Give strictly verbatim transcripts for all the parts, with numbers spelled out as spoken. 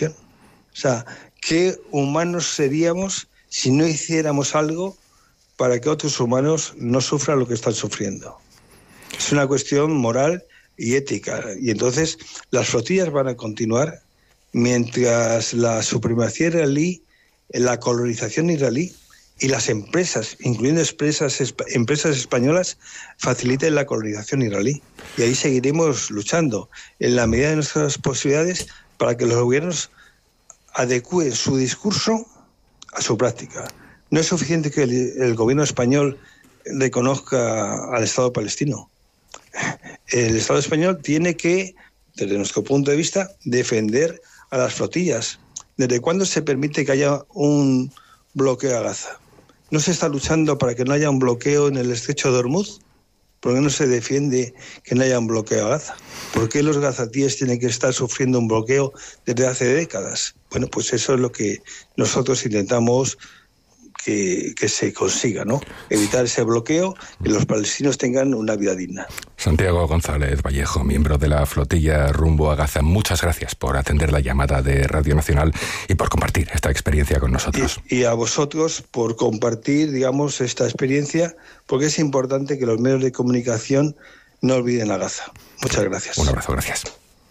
dimensión. O sea, ¿qué humanos seríamos si no hiciéramos algo para que otros humanos no sufran lo que están sufriendo? Es una cuestión moral y ética. Y entonces las flotillas van a continuar mientras la supremacía israelí, la colonización israelí y las empresas, incluyendo empresas, empresas españolas, faciliten la colonización israelí. Y ahí seguiremos luchando en la medida de nuestras posibilidades para que los gobiernos adecúen su discurso a su práctica. No es suficiente que el, el gobierno español reconozca al Estado palestino. El Estado español tiene que, desde nuestro punto de vista, defender a las flotillas. ¿Desde cuándo se permite que haya un bloqueo a Gaza? ¿No se está luchando para que no haya un bloqueo en el estrecho de Hormuz? ¿Por qué no se defiende que no haya un bloqueo a Gaza? ¿Por qué los gazatíes tienen que estar sufriendo un bloqueo desde hace décadas? Bueno, pues eso es lo que nosotros intentamos que, que se consiga, ¿no? Evitar ese bloqueo, que los palestinos tengan una vida digna. Santiago González Vallejo, miembro de la flotilla rumbo a Gaza, muchas gracias por atender la llamada de Radio Nacional y por compartir esta experiencia con nosotros. Y, y a vosotros por compartir, digamos, esta experiencia, porque es importante que los medios de comunicación no olviden a Gaza. Muchas gracias. Un abrazo, gracias.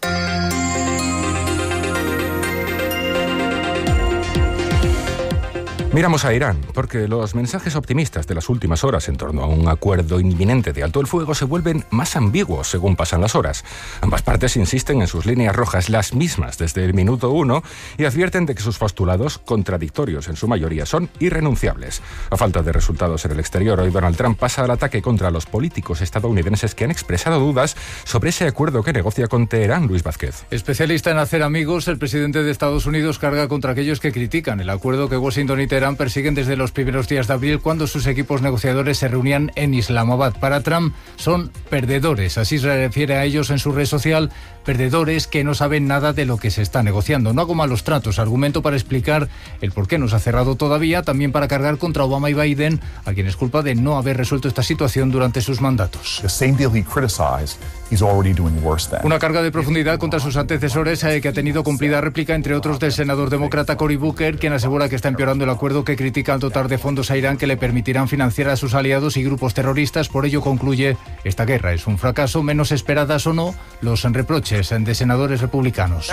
Miramos a Irán, porque los mensajes optimistas de las últimas horas en torno a un acuerdo inminente de alto el fuego se vuelven más ambiguos según pasan las horas. Ambas partes insisten en sus líneas rojas, las mismas desde el minuto uno, y advierten de que sus postulados, contradictorios en su mayoría, son irrenunciables. A falta de resultados en el exterior, hoy Donald Trump pasa al ataque contra los políticos estadounidenses que han expresado dudas sobre ese acuerdo que negocia con Teherán. Luis Vázquez. Especialista en hacer amigos, el presidente de Estados Unidos carga contra aquellos que critican el acuerdo que Washington y Teherán persiguen desde los primeros días de abril, cuando sus equipos negociadores se reunían en Islamabad. Para Trump son perdedores, así se refiere a ellos en su red social, perdedores que no saben nada de lo que se está negociando. No hago malos tratos, argumento para explicar el por qué no se ha cerrado todavía, también para cargar contra Obama y Biden, a quienes culpa de no haber resuelto esta situación durante sus mandatos. Una carga de profundidad contra sus antecesores, eh, que ha tenido cumplida réplica, entre otros, del senador demócrata Cory Booker, quien asegura que está empeorando el acuerdo que critica al dotar de fondos a Irán que le permitirán financiar a sus aliados y grupos terroristas. Por ello concluye: esta guerra es un fracaso, menos esperadas o no los reproches de senadores republicanos.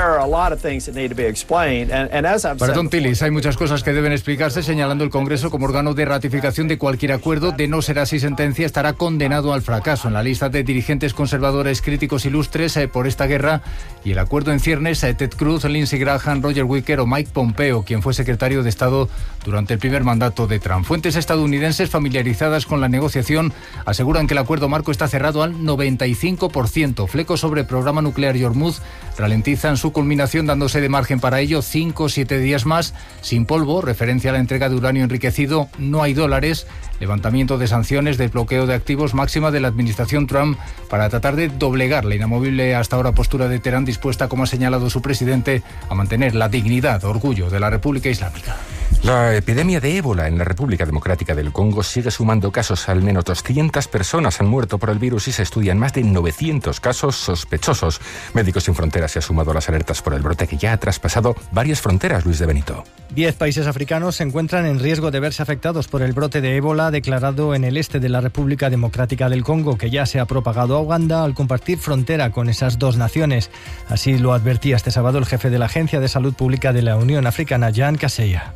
Para Tom Tillis hay muchas cosas que deben explicarse, señalando el Congreso como órgano de ratificación de cualquier acuerdo. De no ser así sentencia, estará condenado al fracaso. En la lista de dirigentes conservadores críticos ilustres eh, por esta guerra y el acuerdo en ciernes, eh, Ted Cruz, Lindsey Graham, Roger Wicker o Mike Pompeo, quien fue secretario de Estado durante el primer mandato de Trump. Fuentes estadounidenses familiarizadas con la negociación aseguran que el acuerdo marco está cerrado al noventa y cinco por ciento. Flecos sobre el programa nuclear y Hormuz ralentizan su culminación, dándose de margen para ello cinco o siete días más. Sin polvo, referencia a la entrega de uranio enriquecido, no hay dólares. Levantamiento de sanciones, de bloqueo de activos, máxima de la administración Trump para tratar de doblegar la inamovible hasta ahora postura de Teherán, dispuesta, como ha señalado su presidente, a mantener la dignidad, orgullo de la República Islámica. La epidemia de ébola en la República Democrática del Congo sigue sumando casos. Al menos doscientas personas han muerto por el virus y se estudian más de novecientos casos sospechosos. Médicos Sin Fronteras se ha sumado a las alertas por el brote que ya ha traspasado varias fronteras. Luis de Benito. Diez países africanos se encuentran en riesgo de verse afectados por el brote de ébola declarado en el este de la República Democrática del Congo, que ya se ha propagado a Uganda al compartir frontera con esas dos naciones. Así lo advertía este sábado el jefe de la Agencia de Salud Pública de la Unión Africana, Jan Kaseya.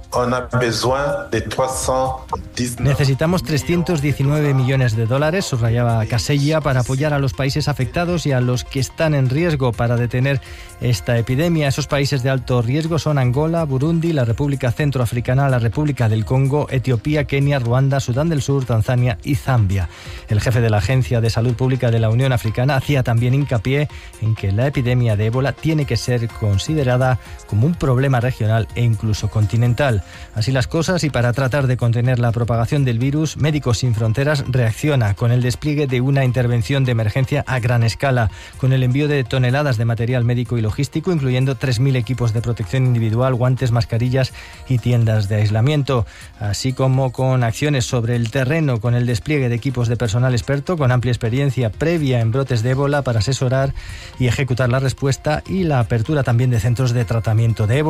Necesitamos trescientos diecinueve millones de dólares, subrayaba Kaseya, para apoyar a los países afectados y a los que están en riesgo para detener esta epidemia. Esos países de alto riesgo son Angola, Burundi, la República Centroafricana, la República del Congo, Etiopía, Kenia, Ruanda, Sudán del Sur, Tanzania y Zambia. El jefe de la Agencia de Salud Pública de la Unión Africana hacía también hincapié en que la epidemia de ébola tiene que ser considerada como un problema regional e incluso continental. Así las cosas, y para tratar de contener la propagación del virus, Médicos Sin Fronteras reacciona con el despliegue de una intervención de emergencia a gran escala, con el envío de toneladas de material médico y logístico, incluyendo tres mil equipos de protección individual, guantes, mascarillas y tiendas de aislamiento, así como con acciones sobre el terreno, con el despliegue de equipos de personal experto con amplia experiencia previa en brotes de ébola para asesorar y ejecutar la respuesta, y la apertura también de centros de tratamiento de ébola.